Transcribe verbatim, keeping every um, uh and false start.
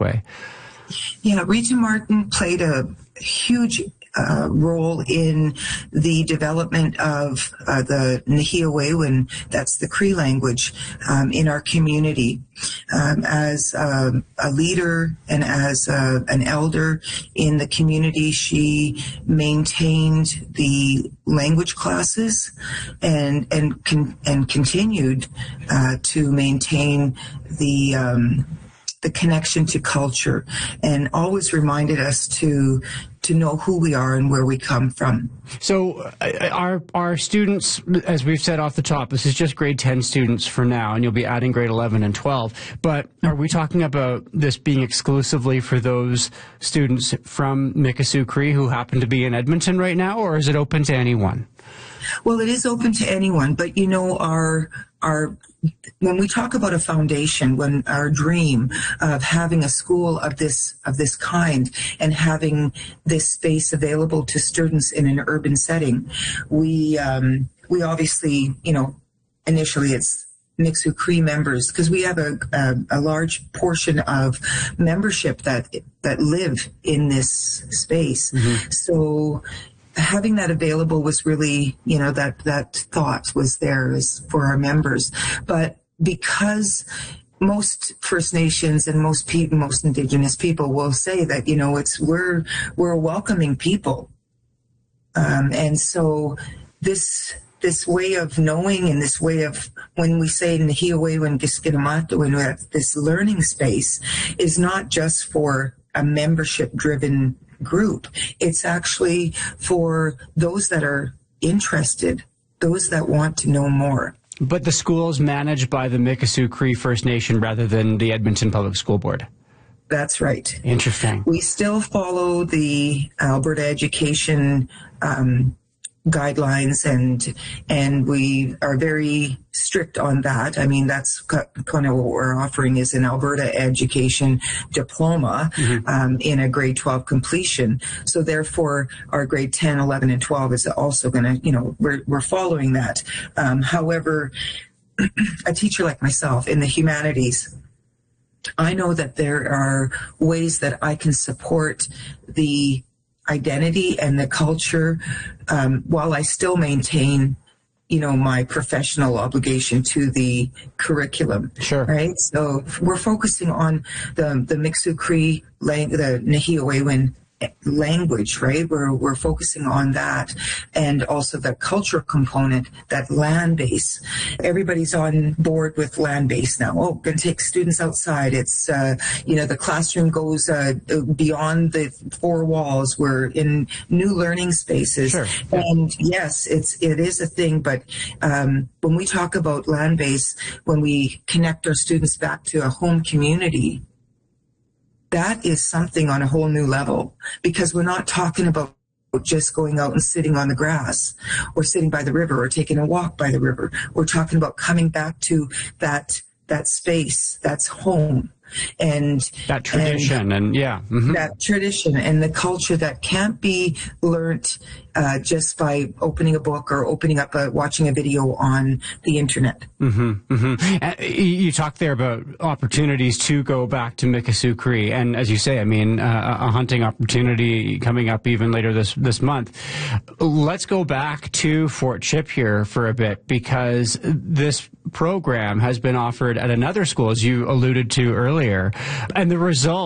way. Yeah, Rita Martin played a huge uh, role in the development of uh, the Nahiawewen, that's the Cree language, um, in our community. Um, as um, a leader and as uh, an elder in the community, she maintained the language classes and and con- and continued uh, to maintain the um, the connection to culture, and always reminded us to to know who we are and where we come from. So uh, our our students, as we've said off the top, this is just grade ten students for now, and you'll be adding grade eleven and twelve. But are we talking about this being exclusively for those students from Mikisew Cree who happen to be in Edmonton right now, or is it open to anyone? Well, it is open to anyone, but you know, our our when we talk about a foundation, when our dream of having a school of this of this kind and having this space available to students in an urban setting, we um, we obviously, you know, initially it's Mikisew Cree members, because we have a, a a large portion of membership that that live in this space. Mm-hmm. So having that available was really, you know, that, that thought was there is for our members. But because most First Nations and most people, most Indigenous people will say that, you know, it's, we're, we're a welcoming people. Um, and so this, this way of knowing and this way of, when we say Nahiawewen Giskinamato, and we have this learning space, is not just for a membership driven group. It's actually for those that are interested, those that want to know more. But the school is managed by the Mikisew Cree First Nation rather than the Edmonton Public School Board. That's right. Interesting. We still follow the Alberta Education um, guidelines, and and we are very strict on that. I mean, that's kind of what we're offering is an Alberta Education diploma, mm-hmm. um, in a grade twelve completion. So therefore, our grade ten, eleven, and twelve is also going to, you know, we're we're following that. Um, however, a teacher like myself in the humanities, I know that there are ways that I can support the identity and the culture, um, while I still maintain, you know, my professional obligation to the curriculum. Sure. Right. So we're focusing on the the Mikisew Cree, the Nahiawewen language, right? We're we're focusing on that, and also the cultural component, that land base. Everybody's on board with land base now. Oh, going to take students outside. It's uh, you know, the classroom goes uh, beyond the four walls. We're in new learning spaces, sure. And yes, it's it is a thing. But um, when we talk about land base, when we connect our students back to a home community, that is something on a whole new level, because we're not talking about just going out and sitting on the grass or sitting by the river or taking a walk by the river. We're talking about coming back to that that space, that's home. And that tradition and, and yeah, mm-hmm. that tradition and the culture that can't be learnt uh, just by opening a book or opening up a, watching a video on the internet. Mm-hmm, mm-hmm. And you talked there about opportunities to go back to Mikisew Cree, and as you say, I mean, uh, a hunting opportunity coming up even later this this month. Let's go back to Fort Chip here for a bit, because this program has been offered at another school, as you alluded to earlier, and the result